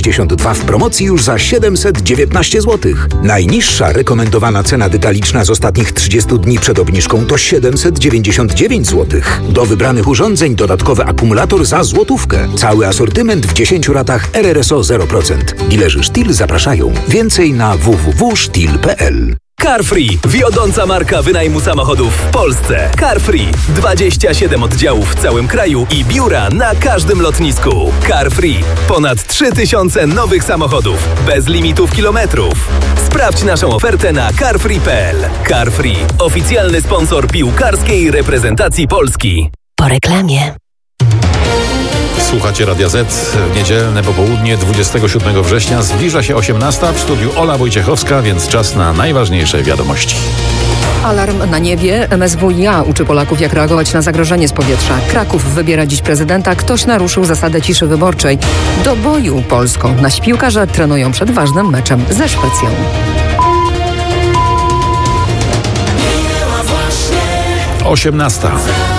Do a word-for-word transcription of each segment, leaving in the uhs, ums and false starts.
sześćdziesiąt dwa w promocji już za siedemset dziewiętnaście złotych. Najniższa rekomendowana cena detaliczna z ostatnich trzydziestu dni przed obniżką to siedemset dziewięćdziesiąt dziewięć złotych. Do wybranych urządzeń dodatkowy akumulator za złotówkę. Cały asortyment w dziesięciu ratach R R S O zero procent. Dilerzy Stihl zapraszają. Więcej na w w w kropka stihl kropka p l. Carfree. Wiodąca marka wynajmu samochodów w Polsce. Carfree. dwadzieścia siedem oddziałów w całym kraju i biura na każdym lotnisku. Carfree. Ponad trzy tysiące nowych samochodów. Bez limitów kilometrów. Sprawdź naszą ofertę na carfree kropka p l. Carfree. Oficjalny sponsor piłkarskiej reprezentacji Polski. Po reklamie. Słuchacie Radia Z. Niedzielne popołudnie dwudziestego siódmego września. Zbliża się osiemnasta. W studiu Ola Wojciechowska, więc czas na najważniejsze wiadomości. Alarm na niebie. M S W i A uczy Polaków, jak reagować na zagrożenie z powietrza. Kraków wybiera dziś prezydenta. Ktoś naruszył zasadę ciszy wyborczej. Do boju Polską. Nasi piłkarze trenują przed ważnym meczem ze Szwecją. osiemnasta.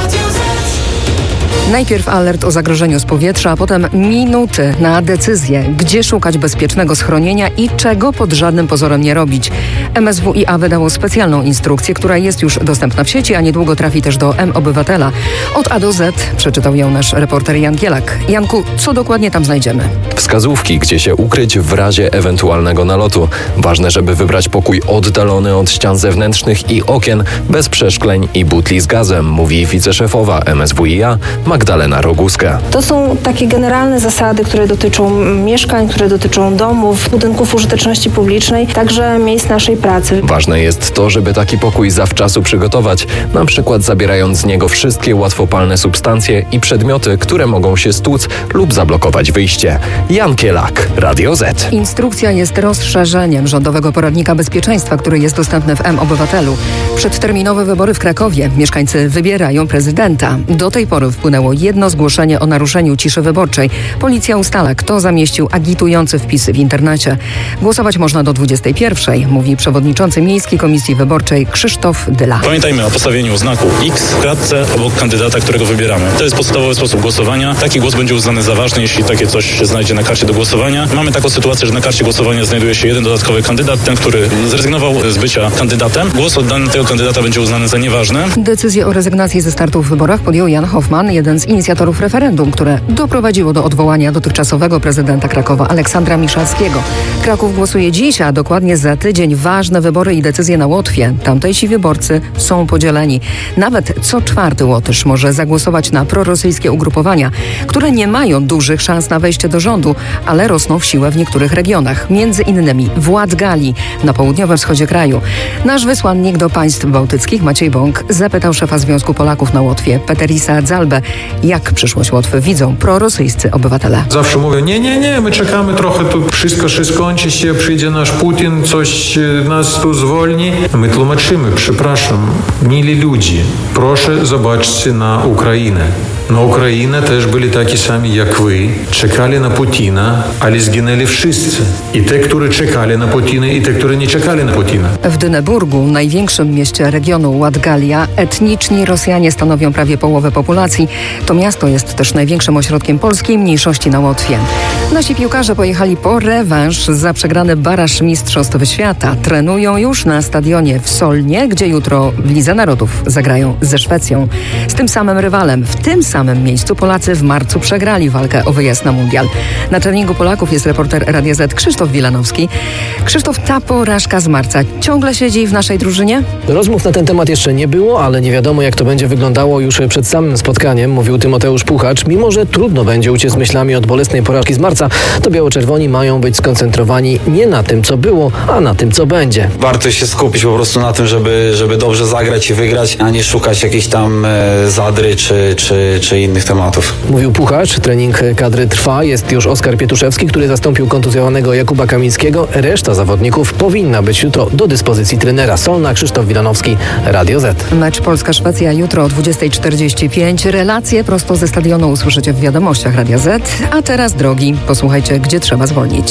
Najpierw alert o zagrożeniu z powietrza, a potem minuty na decyzję, gdzie szukać bezpiecznego schronienia i czego pod żadnym pozorem nie robić. M S W i A wydało specjalną instrukcję, która jest już dostępna w sieci, a niedługo trafi też do M-Obywatela. Od A do Z przeczytał ją nasz reporter Jan Gielak. Janku, co dokładnie tam znajdziemy? Wskazówki, gdzie się ukryć w razie ewentualnego nalotu. Ważne, żeby wybrać pokój oddalony od ścian zewnętrznych i okien, bez przeszkleń i butli z gazem, mówi wiceszefowa M S W i A Magdalena Roguska. To są takie generalne zasady, które dotyczą mieszkań, które dotyczą domów, budynków użyteczności publicznej, także miejsc naszej pracy. Ważne jest to, żeby taki pokój zawczasu przygotować, na przykład zabierając z niego wszystkie łatwopalne substancje i przedmioty, które mogą się stłuc lub zablokować wyjście. Jan Gielak, Radio Z. Instrukcja jest rozszerzeniem rządowego poradnika bezpieczeństwa, który jest dostępny w M-Obywatelu. Przedterminowe wybory w Krakowie. Mieszkańcy wybierają prezydenta. Do tej pory wpłynęło jedno zgłoszenie o naruszeniu ciszy wyborczej. Policja ustala, kto zamieścił agitujące wpisy w internecie. Głosować można do dwudziestej pierwszej, mówi przewodniczący Miejskiej Komisji Wyborczej Krzysztof Dyla. Pamiętajmy o postawieniu znaku X w kratce obok kandydata, którego wybieramy. To jest podstawowy sposób głosowania. Taki głos będzie uznany za ważny, jeśli takie coś się znajdzie na karcie do głosowania. Mamy taką sytuację, że na karcie głosowania znajduje się jeden dodatkowy kandydat, ten, który zrezygnował z bycia kandydatem. Głos oddany tego kandydata będzie uznany za nieważny. Decyzję o rezygnacji ze startu w wyborach podjął Jan Hoffman, jeden z inicjatorów referendum, które doprowadziło do odwołania dotychczasowego prezydenta Krakowa Aleksandra Miszalskiego. Kraków głosuje dziś, a dokładnie za tydzień ważne wybory i decyzje na Łotwie. Tamtejsi wyborcy są podzieleni. Nawet co czwarty Łotysz może zagłosować na prorosyjskie ugrupowania, które nie mają dużych szans na wejście do rządu, ale rosną w siłę w niektórych regionach, między innymi w Latgalii, na południowym wschodzie kraju. Nasz wysłannik do państw bałtyckich, Maciej Bąk, zapytał szefa Związku Polaków na Łotwie, Peterisa Dzalbę, jak przyszłość Łotwy widzą prorosyjscy obywatele. Zawsze mówią, nie, nie, nie, my czekamy trochę, tu wszystko się skończy się, przyjdzie nasz Putin, coś nas tu zwolni. My tłumaczymy, przepraszam, mili ludzie, proszę zobaczcie na Ukrainę. Na Ukrainę też byli taki sami jak wy. Czekali na Putina, ale zginęli wszyscy. I te, którzy czekali na Putina, i te, którzy nie czekali na Putina. W Dyneburgu, największym mieście regionu Latgalia, etniczni Rosjanie stanowią prawie połowę populacji. To miasto jest też największym ośrodkiem polskiej mniejszości na Łotwie. Nasi piłkarze pojechali po rewanż za przegrany baraż Mistrzostw Świata. Trenują już na stadionie w Solnie, gdzie jutro w Lidze Narodów zagrają ze Szwecją. Z tym samym rywalem, w tym samym miejscu Polacy w marcu przegrali walkę o wyjazd na mundial. Na treningu Polaków jest reporter Radia Z Krzysztof Wilanowski. Krzysztof, ta porażka z marca ciągle siedzi w naszej drużynie? Rozmów na ten temat jeszcze nie było, ale nie wiadomo, jak to będzie wyglądało już przed samym spotkaniem, mówił Tymoteusz Puchacz. Mimo że trudno będzie uciec myślami od bolesnej porażki z marca, to biało-czerwoni mają być skoncentrowani nie na tym, co było, a na tym, co będzie. Warto się skupić po prostu na tym, żeby, żeby dobrze zagrać i wygrać, a nie szukać jakichś tam e, zadry czy, czy, czy innych tematów. Mówił Puchacz. Trening kadry trwa. Jest już Oskar Pietuszewski, który zastąpił kontuzjowanego Jakuba Kamińskiego. Reszta zawodników powinna być jutro do dyspozycji trenera. Solna, Krzysztof Wilanowski, Radio Z. Mecz Polska-Szwecja jutro o dwudziestej czterdzieści pięć. Relacje prosto ze stadionu usłyszycie w wiadomościach Radia Z. A teraz, drogi, posłuchajcie, gdzie trzeba zwolnić.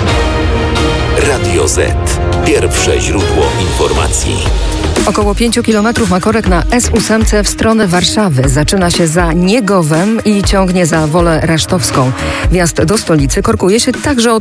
Radio Z. Pierwsze źródło informacji. Około pięciu kilometrów ma korek na S osiem w stronę Warszawy. Zaczyna się za Niegowem i ciągnie za Wolę Rasztowską. Wjazd do stolicy korkuje się także od